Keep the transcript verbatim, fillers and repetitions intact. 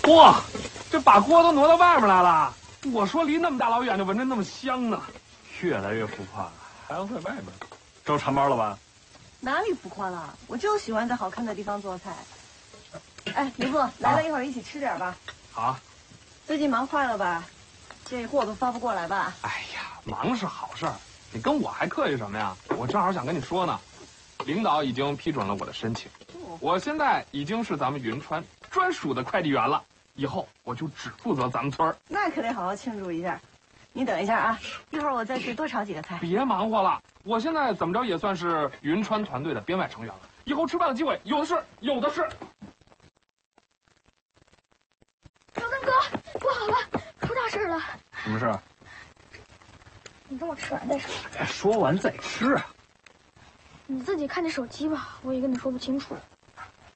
哇，这把锅都挪到外面来了。我说离那么大老远就闻着那么香呢， 越来越浮夸了，还要在外面招馋猫了吧？ 哪里浮夸了？我就喜欢在好看的地方做菜。哎，姨父，来了一会儿一起吃点吧。 好。 最近忙坏了吧？这货都发不过来吧？ 哎呀，忙是好事儿，你跟我还客气什么呀？我正好想跟你说呢，领导已经批准了我的申请，我现在已经是咱们云川专属的快递员了，以后我就只负责咱们村儿。 那可得好好庆祝一下。你等一下啊，一会儿我再去多炒几个菜。 别忙活了，我现在怎么着也算是云川团队的编外成员了，以后吃饭的机会有的是，有的是。 小三哥，不好了，出大事了！ 什么事？ 你等我吃完再说。 说完再吃啊！ 你自己看着手机吧，我也跟你说不清楚。